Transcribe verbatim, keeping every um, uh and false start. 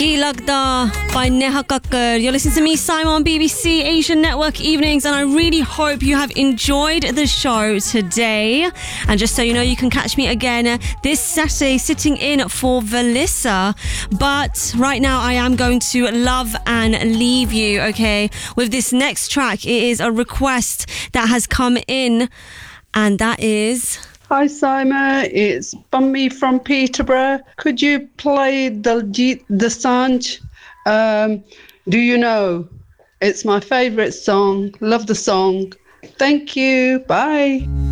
Ki Lagda by Neha Kakkar. You're listening to me, Simon, on B B C Asian Network Evenings, and I really hope you have enjoyed the show today. And just so you know, you can catch me again this Saturday sitting in for Valissa. But right now, I am going to love and leave you, okay, with this next track. It is a request that has come in, and that is... Hi Simon, it's Bummy from Peterborough. Could you play Diljit Dosanjh? Um, do you know? It's my favourite song. Love the song. Thank you. Bye.